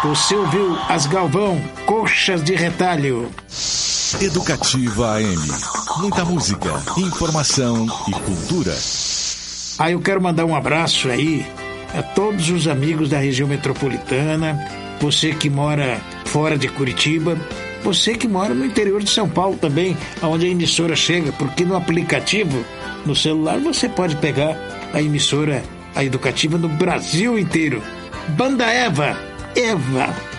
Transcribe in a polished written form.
Você ouviu As Galvão, Coxas de Retalho. Educativa AM. Muita música, informação e cultura. Eu quero mandar um abraço aí a todos os amigos da região metropolitana, você que mora fora de Curitiba, você que mora no interior de São Paulo também, onde a emissora chega, porque no aplicativo, no celular, você pode pegar a emissora, a educativa, no Brasil inteiro. Banda Eva.